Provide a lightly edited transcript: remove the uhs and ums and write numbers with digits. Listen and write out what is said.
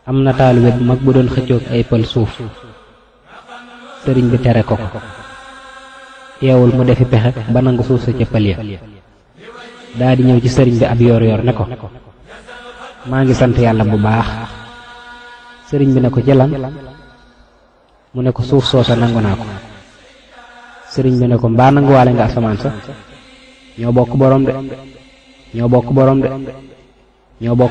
am na taalibe bu mag bu doon xëccoog ay pël suuf sëriñ bi tere ko teewul mu defi pexe ba nangu suuf sa ca pël ya daa di ñëw ci sëriñ bi ab yoor yoor ne ko maa ngi sant yàlla bu baax. sëriñ bi ne ko jëlan mu ne ko suuf soosa nangu naa ko. sëriñ bi ne ko mbaa nanguwaale nga asamaan sa ñoo bokk borom de ñoo bokk